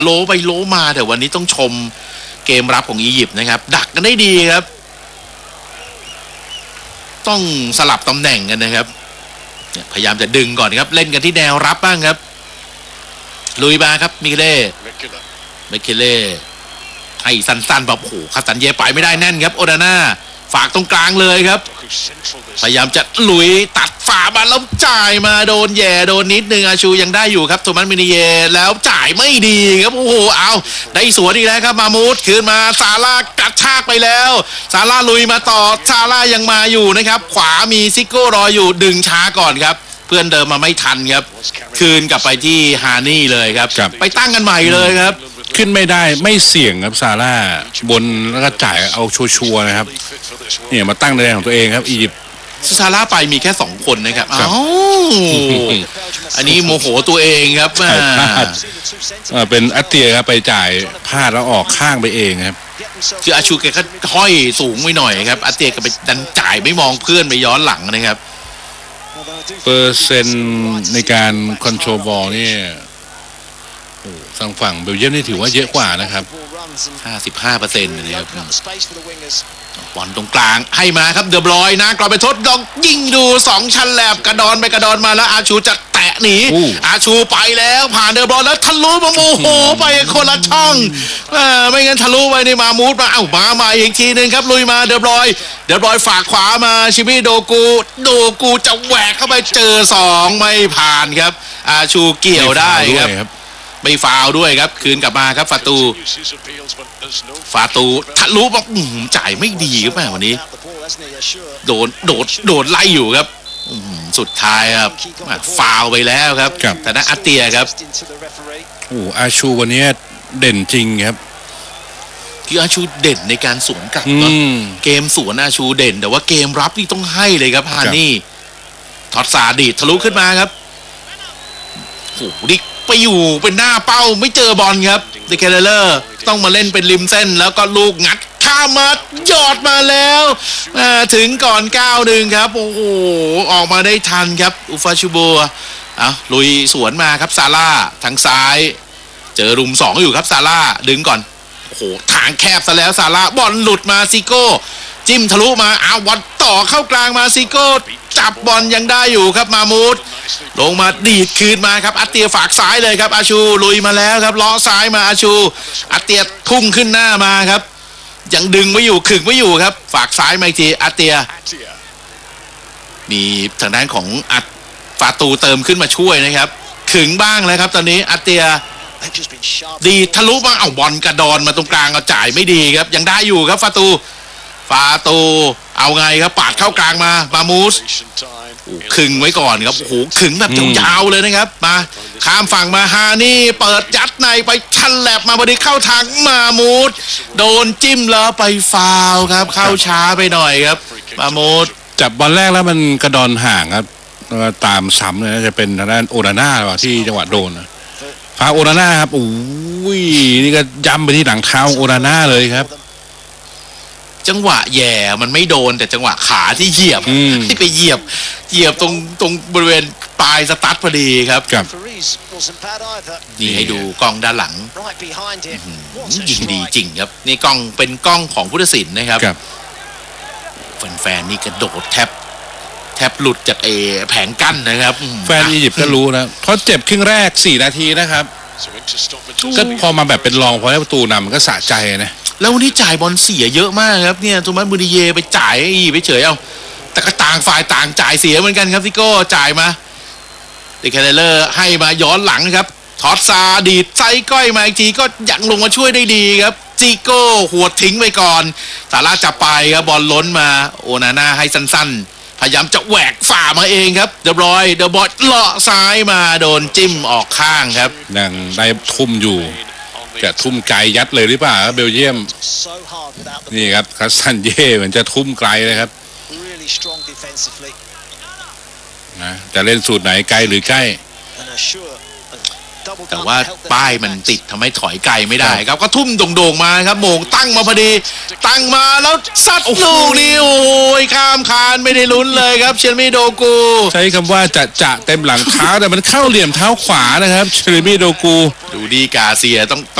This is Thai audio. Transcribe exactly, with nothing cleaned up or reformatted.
โลไปโลมาแต่วันนี้ต้องชมเกมรับของอียิปต์นะครับดักกันได้ดีครับต้องสลับตำแหน่งกันนะครับพยายามจะดึงก่อนครับเล่นกันที่แนวรับบ้างครับลุยมาครับมิเคเล่มิเคเล่ให้สั้นๆแบบโอ้โหคาสันเย่ไปไม่ได้แน่นครับโอดาน่าฝากตรงกลางเลยครับพยายามจะลุยตัดฝ่ามาแล้วจ่ายมาโดนแย่โดนนิดนึงอาชูยังได้อยู่ครับโทมัสมินิเยแล้วจ่ายไม่ดีครับโอ้โหเอาได้สวนอีกแล้วครับมามูดคืนมาซาร่ากระชากไปแล้วซาร่าลุยมาต่อซาร่ายังมาอยู่นะครับขวามีซิโก้รออยู่ดึงช้าก่อนครับเพื่อนเดิมมาไม่ทันครับคืนกลับไปที่ฮานี่เลยครับไปตั้งกันใหม่เลยครับขึ้นไม่ได้ไม่เสี่ยงครับซาร่าบนแล้วก็จ่ายเอาชัวร์ๆนะครับเนี่ยมาตั้งในแดนของตัวเองครับอียิปต์ซาร่าไปมีแค่สองคนนะครับอ้าวอันนี้โมโหตัวเองครับพลาดเป็นอาเตียครับไปจ่ายพลาดแล้วออกข้างไปเองครับคืออาชูแกก็ห้อยสูงไว้หน่อยครับอาเตียก็ไปดันจ่ายไม่มองเพื่อนไปย้อนหลังนะครับเปอร์เซ็นต์ในการคอนโทรลบอลนี่ทางฝั่งเบลเยียมนี่ถือว่าเยอะกว่านะครับห้าสิบห้าเปอร์เซ็นต์ นะครับบอลตรงกลางให้มาครับเดอบรอยนะกลับไปทดลองยิงดูสองชั้นแลบกระดอนไปกระดอนมาแล้วอาชูจะแตะหนีอาชูไปแล้วผ่านเดอบรอยแล้วทะลุมาโมโหไปคนละช่องไม่งั้นทะลุไปนี่มามูดมาเอ้ามามาอีกทีนึงครับลุยมาเดอบรอยเดอบรอยฝากขวามาชิมิโดกูโดกูจะแหวกเข้าไปเจอสองไม่ผ่านครับอาชูเกี่ยวได้ครับไม่ฟาวด้วยครับคืนกลับมาครับฟาตูฟาตูทะลุบอกจ่ายไม่ดีครับแม่วันนี้โดนโดดโดดไล่อยู่ครับสุดท้ายครับฟาวไปแล้วครับแต่นั้นอาเตียครับโอ้อาชูวันนี้เด่นจริงครับคืออาชูเด่นในการสวนกลับเนาะเกมสวนอาชูเด่นแต่ว่าเกมรับนี่ต้องให้เลยครับฮานี่ทอดซาดีทะลุขึ้นมาครับโอ้โหดิไปอยู่เป็นหน้าเป้าไม่เจอบอลครับเดเคเลอร์ต้องมาเล่นเป็นริมเส้นแล้วก็ลูกงัดข้ามมาหยอดมาแล้วถึงก่อนก้าวหนึ่งครับโอ้โหออกมาได้ทันครับอุฟาชูโบอ่ะลุยสวนมาครับซาร่าทางซ้ายเจอรุมสองอยู่ครับซาร่าดึงก่อนโอ้โหทางแคบซะแล้วซาร่าบอลหลุดมาซิโก้จิ้มทะลุมาเอาบอลต่อเข้ากลางมาซิโก้จับบอลยังได้อยู่ครับมามูดลงมาดีดคืนมาครับอาเตียฝากซ้ายเลยครับอาชูลุยมาแล้วครับล้อซ้ายมาอาชูอาเตียพุ่งขึ้นหน้ามาครับยังดึงไว้อยู่ขึงไว้อยู่ครับฝากซ้ายมาอีกทีอาเตียมีทางด้านของอัดฟาตูเติมขึ้นมาช่วยนะครับขึงบ้างเลยครับตอนนี้อาเตียดีทะลุบ้างเอาบอลกระดอนมาตรงกลางเอาจ่ายไม่ดีครับยังได้อยู่ครับฟาตูฟาตูเอาไงครับปาดเข้ากลางมามามูสขึงไว้ก่อนครับโอ้โหขึงแบบยาวๆเลยนะครับมาข้ามฝั่งมาฮานี่เปิดยัดในไปชันแลบมาพอดีเข้าทางมามูสโดนจิ้มแล้วไปฟาวครับเข้าช้าไปหน่อยครับมามูสจับบอลแรกแล้วมันกระดอนห่างครับตามซ้ำเลยจะเป็นทางด้านโอนาน่าหรือเปล่าที่จังหวะโดนฟาโอนาน่าครับโอ้ยนี่ก็ย้ำไปที่หลังเท้าโอนาน่าเลยครับจังหวะแย่มันไม่โดนแต่จังหวะขาที่เหยียบที่ไปเหยียบเหยียบตรงตรงบริเวณปลายสตาร์ทพอดีครับครับนี่ให้ดูกล้องด้านหลังยิงดีจริงครับนี่กล้องเป็นกล้องของผู้ตัดสินนะครับแฟนๆนี่กระโดดแทบแทบหลุดจากเอแผงกั้นนะครับแฟนอียิปต์ก็รู้นะเพราะเจ็บครึ่งแรกสี่นาทีนะครับก็พอมาแบบเป็นรองพอได้ประตูนำมันก็สะใจนะแล้ววันนี้จ่ายบอลเสียเยอะมากครับเนี่ยโทมัสมูริเยไปจ่ายไปเฉยเอาแต่ก็ต่างฝ่ายต่างจ่ายเสียเหมือนกันครับซิโก้จ่ายมาเดคาเลอร์ให้มาย้อนหลังครับทอดซาดีดไซก้อยมาอีกทีก็ยังลงมาช่วยได้ดีครับซิโก้หัวทิ้งไปก่อนซาร่าจับไปครับบอลล้นมาโอนาน่าให้สั้นๆพยายามจะแหวกฝ่ามาเองครับเดอบรอยเดอบอลเลาะซ้ายมาโดนจิ้มออกข้างครับยังได้ทุ่มอยู่จะทุ่มไกลยัดเลยหรือเปล่าครับเบลเยียมนี่ครับคาสันเย่เหมือนจะทุ่มไกลเลยครับนะจะเล่นสูตรไหนไกลหรือใกล้แต่ว่าป้ายมันติดทำให้ถอยไกลไม่ได้ครับก็ทุ่มโด่งๆมาครับโมงตั้งมาพอดีตั้งมาแล้วซัดลูกนี้โอ้ยข้ามคานไม่ได้ลุ้นเลยครับเชลมีโดกูใช้คำว่าจะจะเต็มหลังเท้าแต่มันเข้าเหลี่ยมเท้าขวานะครับเชลมีโดกูดูดีกาเซียต้อง